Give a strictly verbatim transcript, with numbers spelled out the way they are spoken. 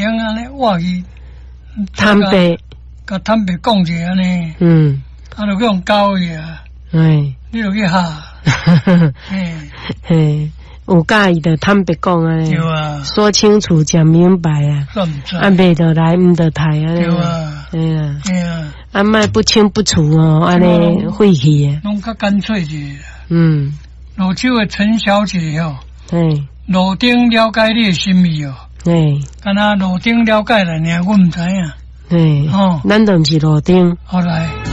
明安尼话去坦白， 甲坦白讲者安尼， 嗯， 啊，就用教伊啊， 哎， 你就去哈，嘿， 嘿，有介意的坦白讲啊， 对啊， 说清楚讲明白啊， 算唔知， 啊，袂得来唔得台啊， 对啊， 哎呀， 哎呀， 啊，莫不清不楚哦，安尼晦气啊， 拢较干脆者。 嗯， 泸州的陈小姐吼， 哎， 路顶了解你的心意哦， 哎， 敢若路顶了解了，尔我唔知影， 哎， 哦， 咱都毋是路顶。 好来。